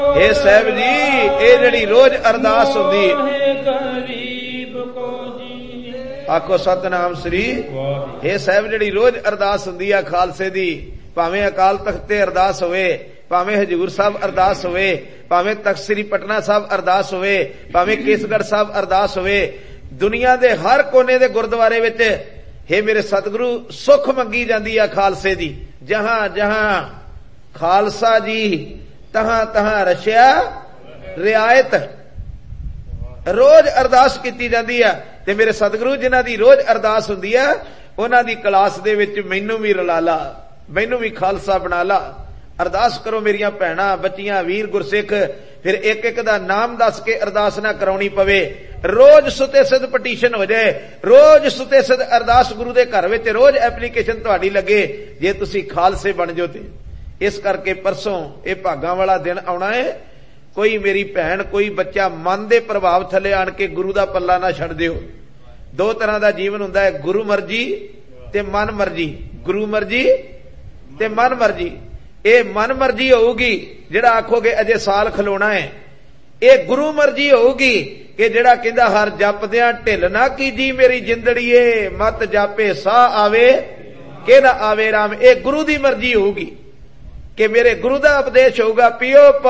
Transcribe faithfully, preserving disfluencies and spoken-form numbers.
हे साहब जी ये जिहड़ी रोज अरदास हुंदी आखो सतनाम श्री। हे साहब जिहड़ी रोज अरदास हुंदी आ खालसे दी, भावें अकाल तख्त ते अरदास होवे, भावें हजूर साहब अरदास होवे, भावें तख्त श्री पटना साहब अरदास होवे, भावें केसगढ़ साहब अरदास होवे, दुनिया दे हर कोने दे गुरुद्वारे विच हे मेरे सतगुरु सुख मंगी जांदी आ खालसे दी। जहां जहां खालसा जी तहां तहां रशिया रियायत, रोज अरदास कीती जांदी आ। ते मेरे सतगुरु जिन्हां दी रोज अरदास हुंदी आ उन्हां दी क्लास दे विच मैनू भी रला ला, मैनू भी खालसा बना ला। अरदास करो मेरियां भैणां बच्चियां वीर गुरसिख, फिर एक एक दा नाम दस के अरदास ना कराउणी पवे। रोज सुते सिद्ध पटीशन हो जाए, रोज सुते सिद्ध अरदास गुरु दे घर विच रोज एप्लीकेशन तुहाडी लगे जे तुसीं खालसे बन जाओ। ते इस करके परसों ये भागां वाला दिन आउणा है। कोई मेरी भैन कोई बच्चा मन दे प्रभाव थले आण के गुरु दा पल्ला ना छड़ दिओ। दो तरह दा जीवन हुंदा है, गुरु मर्जी ते मन मर्जी। गुरु मर्जी ते मन मर्जी। ये मन मर्जी होगी जिहड़ा आखोगे अजे साल खलोना है, ये गुरु मर्जी होगी कि जिहड़ा कहंदा हर जपदियां ढिल ना कीजी मेरी जिंदड़ीए, मत जापे साह आवे के ना आवे राम। ये गुरु दी मर्जी होगी कि मेरे गुरु दा उपदेश होगा, पियो